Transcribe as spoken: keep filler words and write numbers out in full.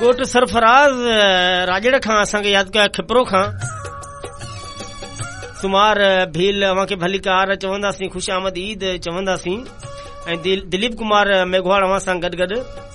ॻोठ सरफराज़ राजड़ खां असांखे यादि कयो खिपरो खां सुमार भील अव्हांखे भली कार चवंदासीं, ख़ुशि आमद ईद चवंदासीं। ऐं दिलीप कुमार मेघवाड़ अव्हां सां गॾु गॾु